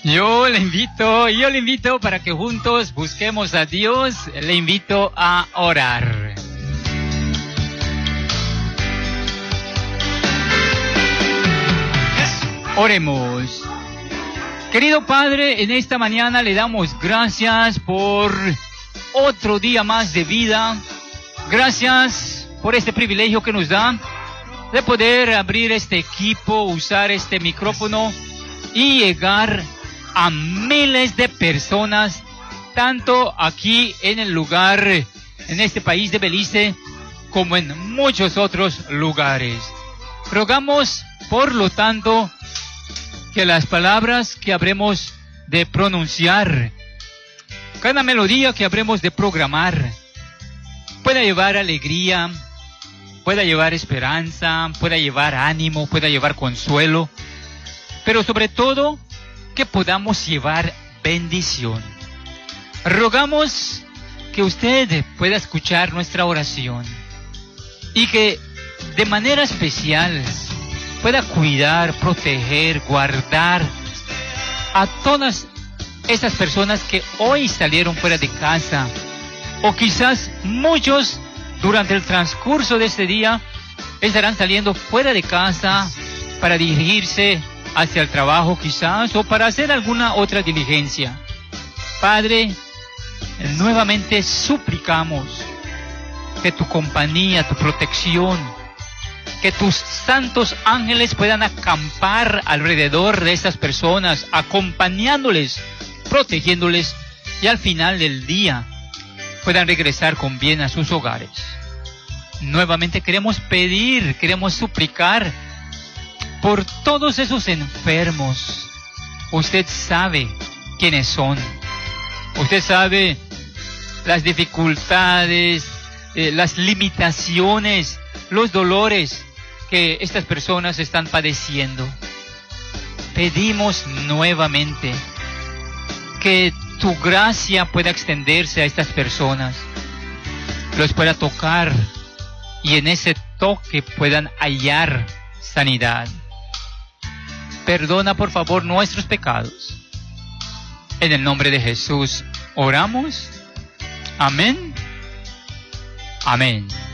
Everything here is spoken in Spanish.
Yo le invito para que juntos busquemos a Dios. Le invito a orar. Oremos. Querido Padre, en esta mañana le damos gracias por otro día más de vida. Gracias por este privilegio que nos da de poder abrir este equipo, usar este micrófono y llegar a miles de personas, tanto aquí en el lugar, en este país de Belice, como en muchos otros lugares. Rogamos, por lo tanto, que las palabras que habremos de pronunciar, cada melodía que habremos de programar, pueda llevar alegría, pueda llevar esperanza, pueda llevar ánimo, pueda llevar consuelo, pero sobre todo que podamos llevar bendición. Rogamos que usted pueda escuchar nuestra oración y que de manera especial pueda cuidar, proteger, guardar a todas esas personas que hoy salieron fuera de casa, o quizás muchos durante el transcurso de este día estarán saliendo fuera de casa para dirigirse hacia el trabajo quizás, o para hacer alguna otra diligencia. Padre, nuevamente suplicamos que tu compañía, tu protección, que tus santos ángeles puedan acampar alrededor de estas personas, acompañándoles, protegiéndoles, y al final del día puedan regresar con bien a sus hogares. Nuevamente queremos pedir, queremos suplicar por todos esos enfermos. Usted sabe quiénes son. Usted sabe las dificultades, las limitaciones, los dolores que estas personas están padeciendo. Pedimos nuevamente que tu gracia pueda extenderse a estas personas, los pueda tocar y en ese toque puedan hallar sanidad. Perdona por favor nuestros pecados. En el nombre de Jesús oramos. Amén. Amén.